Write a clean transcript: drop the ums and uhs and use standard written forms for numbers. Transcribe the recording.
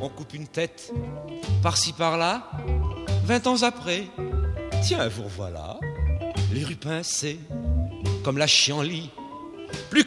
on coupe une tête, par-ci par-là. 20 ans après, tiens, vous revoilà, les rues pincées, comme la chienlit.